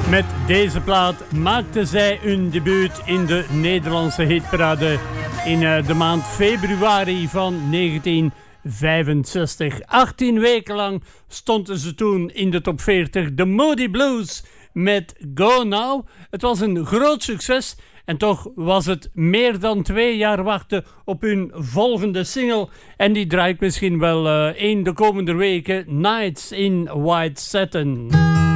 Met deze plaat maakte zij hun debuut in de Nederlandse hitparade in de maand februari van 1965. 18 weken lang stonden ze toen in de top 40. The Moody Blues met Go Now. Het was een groot succes en toch was het meer dan 2 jaar wachten op hun volgende single. En die draait misschien wel in de komende weken. Nights in White Satin.